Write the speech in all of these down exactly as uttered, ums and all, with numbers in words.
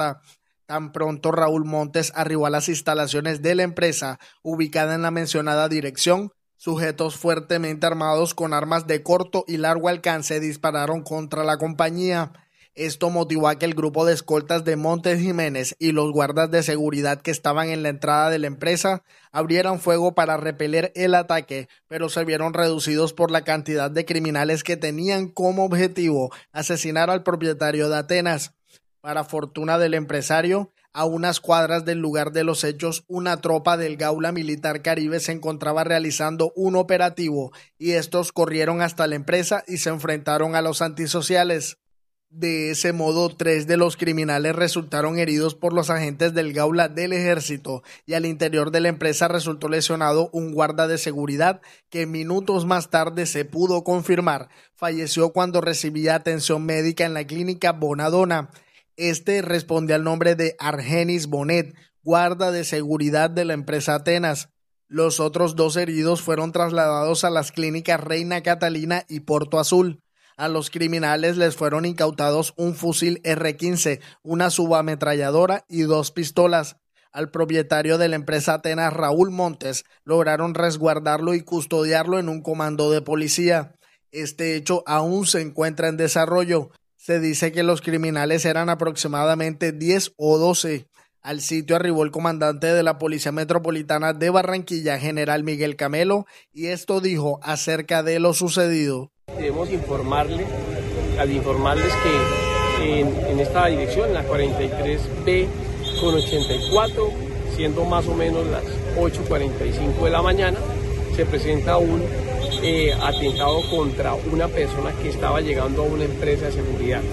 Tan pronto Raúl Montes arribó a las instalaciones de la empresa, ubicada en la mencionada dirección, sujetos fuertemente armados con armas de corto y largo alcance dispararon contra la compañía. Esto motivó a que el grupo de escoltas de Montes Jiménez y los guardas de seguridad que estaban en la entrada de la empresa abrieran fuego para repeler el ataque, pero se vieron reducidos por la cantidad de criminales que tenían como objetivo asesinar al propietario de Atenas. Para fortuna del empresario, a unas cuadras del lugar de los hechos, una tropa del Gaula Militar Caribe se encontraba realizando un operativo y estos corrieron hasta la empresa y se enfrentaron a los antisociales. De ese modo, tres de los criminales resultaron heridos por los agentes del Gaula del Ejército y al interior de la empresa resultó lesionado un guarda de seguridad que minutos más tarde se pudo confirmar falleció cuando recibía atención médica en la clínica Bonadona. Este responde al nombre de Argenis Bonet, guarda de seguridad de la empresa Atenas. Los otros dos heridos fueron trasladados a las clínicas Reina Catalina y Porto Azul. A los criminales les fueron incautados un fusil erre quince, una subametralladora y dos pistolas. Al propietario de la empresa Atenas, Raúl Montes, lograron resguardarlo y custodiarlo en un comando de policía. Este hecho aún se encuentra en desarrollo. Se dice que los criminales eran aproximadamente diez o doce. Al sitio arribó el comandante de la Policía Metropolitana de Barranquilla, general Miguel Camelo, y esto dijo acerca de lo sucedido. Debemos informarle, al informarles que en, en esta dirección, en la cuarenta y tres be con ochenta y cuatro, siendo más o menos las ocho cuarenta y cinco de la mañana, se presenta un eh, atentado contra una persona que estaba llegando a una empresa de seguridad.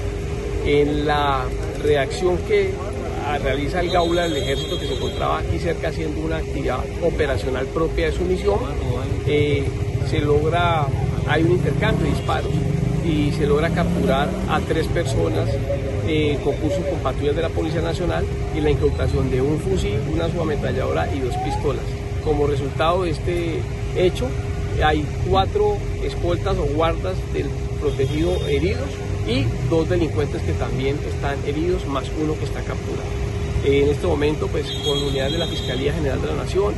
En la reacción que realiza el Gaula del Ejército, que se encontraba aquí cerca haciendo una actividad operacional propia de su misión, eh, se logra, hay un intercambio de disparos y se logra capturar a tres personas eh, concursos con patrullas de la Policía Nacional y la incautación de un fusil, una subametralladora y dos pistolas. Como resultado de este hecho, hay cuatro escoltas o guardas del protegido heridos y dos delincuentes que también están heridos, más uno que está capturado. Eh, en este momento, pues, con unidades de la Fiscalía General de la Nación,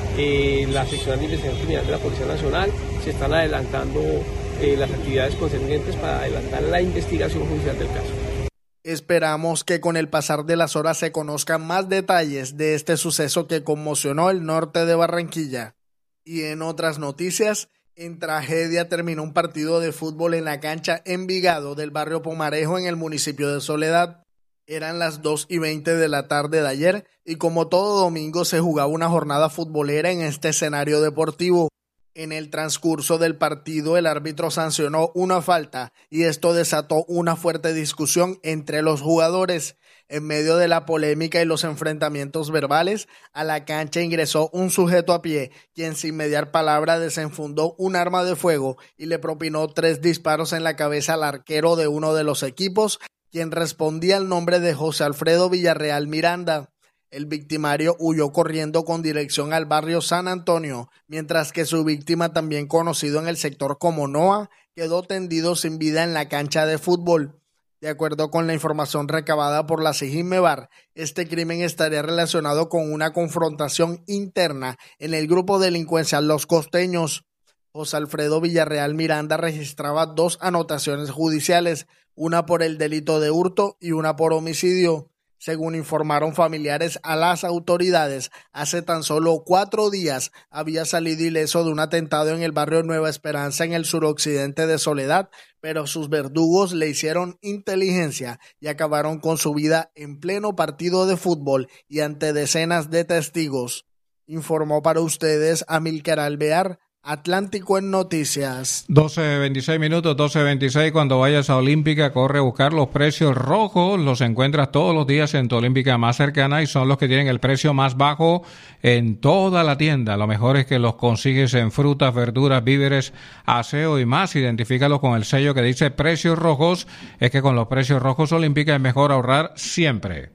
eh, la Seccional de Investigación Criminal de la Policía Nacional, se están adelantando eh, las actividades concernientes para adelantar la investigación judicial del caso. Esperamos que con el pasar de las horas se conozcan más detalles de este suceso que conmocionó el norte de Barranquilla. Y en otras noticias, en tragedia terminó un partido de fútbol en la cancha Envigado del barrio Pomarejo en el municipio de Soledad. Eran las dos y veinte de la tarde de ayer y como todo domingo se jugaba una jornada futbolera en este escenario deportivo. En el transcurso del partido el árbitro sancionó una falta y esto desató una fuerte discusión entre los jugadores. En medio de la polémica y los enfrentamientos verbales, a la cancha ingresó un sujeto a pie, quien sin mediar palabra desenfundó un arma de fuego y le propinó tres disparos en la cabeza al arquero de uno de los equipos, quien respondía al nombre de José Alfredo Villarreal Miranda. El victimario huyó corriendo con dirección al barrio San Antonio, mientras que su víctima, también conocido en el sector como Noa, quedó tendido sin vida en la cancha de fútbol. De acuerdo con la información recabada por la SIJIN-MEBAR, este crimen estaría relacionado con una confrontación interna en el grupo delincuencial Los Costeños. José Alfredo Villarreal Miranda registraba dos anotaciones judiciales, una por el delito de hurto y una por homicidio. Según informaron familiares a las autoridades, hace tan solo cuatro días había salido ileso de un atentado en el barrio Nueva Esperanza en el suroccidente de Soledad, pero sus verdugos le hicieron inteligencia y acabaron con su vida en pleno partido de fútbol y ante decenas de testigos. Informó para ustedes Amílcar Alvear, Atlántico en Noticias. doce veintiséis minutos, doce veintiséis. Cuando vayas a Olímpica, corre a buscar los precios rojos. Los encuentras todos los días en tu Olímpica más cercana y son los que tienen el precio más bajo en toda la tienda. Lo mejor es que los consigues en frutas, verduras, víveres, aseo y más. Identifícalos con el sello que dice precios rojos. Es que con los precios rojos Olímpica es mejor ahorrar siempre.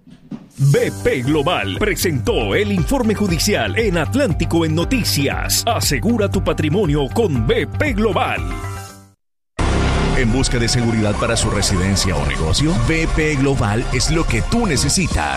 B P Global presentó el informe judicial en Atlántico en Noticias. Asegura tu patrimonio con B P Global. ¿En busca de seguridad para su residencia o negocio? V P Global es lo que tú necesitas.